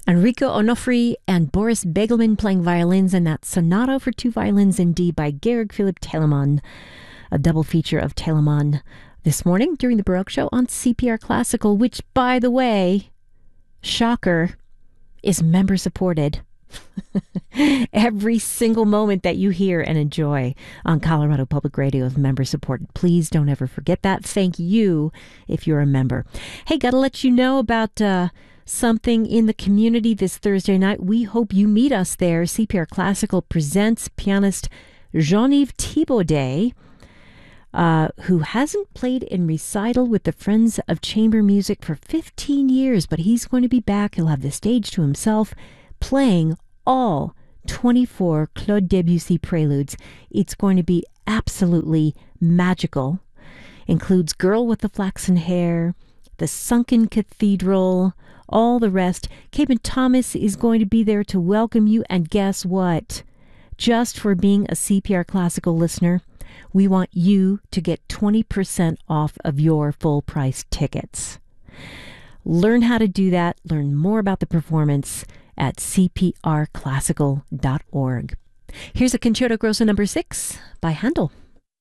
Enrico Onofri and Boris Begelman playing violins in that Sonata for two violins in D by Georg Philipp Telemann, a double feature of Telemann this morning during the Baroque Show on CPR Classical, which, by the way, shocker, is member supported. Every single moment that you hear and enjoy on Colorado Public Radio is member supported. Please don't ever forget that. Thank you if you're a member. Hey, gotta let you know about something in the community this Thursday night. We hope you meet us there. CPR Classical presents pianist Jean-Yves Thibaudet, who hasn't played in recital with the Friends of Chamber Music for 15 years, but he's going to be back. He'll have the stage to himself, playing all 24 Claude Debussy preludes. It's going to be absolutely magical. Includes Girl with the Flaxen Hair, The Sunken Cathedral, all the rest. Capen Thomas is going to be there to welcome you, and guess what? Just for being a CPR Classical listener, we want you to get 20% off of your full price tickets. Learn how to do that. Learn more about the performance at cprclassical.org. Here's a Concerto Grosso number 6 by Handel.